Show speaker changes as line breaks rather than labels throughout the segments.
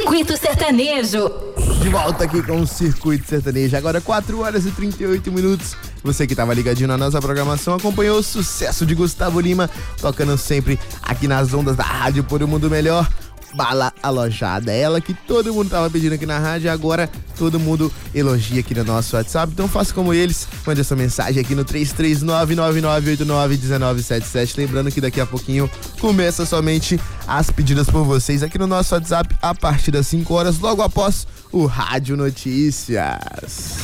Circuito Sertanejo.
De volta aqui com o Circuito Sertanejo, agora 4h38. Você que tava ligadinho na nossa programação acompanhou o sucesso de Gustavo Lima, tocando sempre aqui nas ondas da rádio por um mundo melhor. Bala Alojada, ela que todo mundo tava pedindo aqui na rádio, agora todo mundo elogia aqui no nosso WhatsApp, então faça como eles, mande essa mensagem aqui no 33999891977, lembrando que daqui a pouquinho começa somente as pedidas por vocês aqui no nosso WhatsApp a partir das 5 horas, logo após o Rádio Notícias.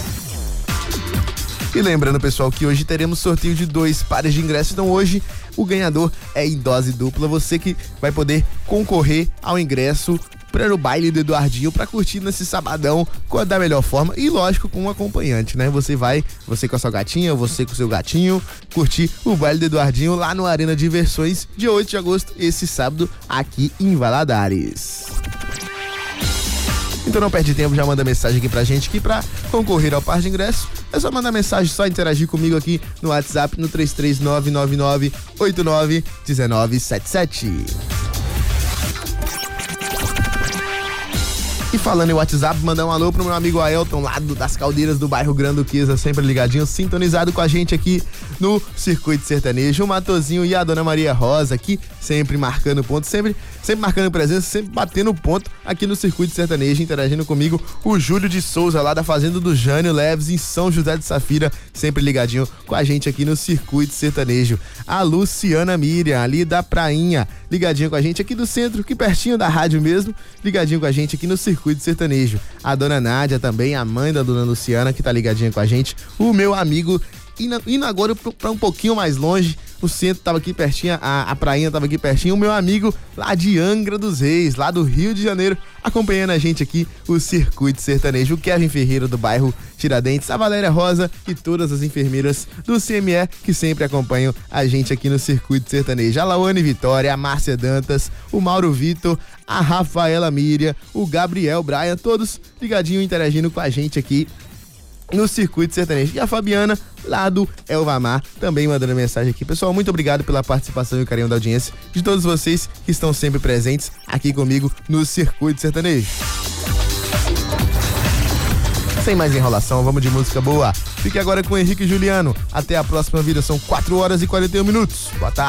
E lembrando, pessoal, que hoje teremos sorteio de 2 pares de ingressos, então hoje o ganhador é em dose dupla, você que vai poder concorrer ao ingresso para o baile do Eduardinho, para curtir nesse sabadão da melhor forma e lógico com um acompanhante, né? Você com a sua gatinha, você com o seu gatinho, curtir o baile do Eduardinho lá no Arena Diversões, dia 8 de agosto, esse sábado, aqui em Valadares. Então não perde tempo, já manda mensagem aqui pra gente, que pra concorrer ao par de ingressos é só mandar mensagem, só interagir comigo aqui no WhatsApp no 33999891977. E falando em WhatsApp, mandar um alô pro meu amigo Aelton, lá das Caldeiras do bairro Granduquesa, sempre ligadinho, sintonizado com a gente aqui no Circuito Sertanejo. O Matozinho e a Dona Maria Rosa aqui, sempre marcando ponto, sempre marcando presença, sempre batendo ponto aqui no Circuito Sertanejo, interagindo comigo. O Júlio de Souza, lá da Fazenda do Jânio Leves, em São José de Safira, sempre ligadinho com a gente aqui no Circuito Sertanejo. A Luciana Miriam, ali da Prainha, ligadinho com a gente aqui do centro, aqui pertinho da rádio mesmo, ligadinho com a gente aqui no Circuito Sertanejo. A Dona Nádia também, a mãe da Dona Luciana, que tá ligadinha com a gente. O meu amigo, indo agora pra um pouquinho mais longe, o centro tava aqui pertinho, a prainha tava aqui pertinho, o meu amigo lá de Angra dos Reis, lá do Rio de Janeiro, acompanhando a gente aqui, o Circuito Sertanejo, o Kevin Ferreira do bairro Tiradentes, a Valéria Rosa e todas as enfermeiras do CME que sempre acompanham a gente aqui no Circuito Sertanejo. A Lawane Vitória, a Márcia Dantas, o Mauro Vitor, a Rafaela Miriam, o Gabriel Brian, todos ligadinho, interagindo com a gente aqui no Circuito Sertanejo. E a Fabiana, lá do Elvamar, também mandando mensagem aqui. Pessoal, muito obrigado pela participação e o carinho da audiência de todos vocês que estão sempre presentes aqui comigo no Circuito Sertanejo. Sem mais enrolação, vamos de música boa. Fique agora com o Henrique e Juliano. Até a próxima vida, são 4h41. Boa tarde.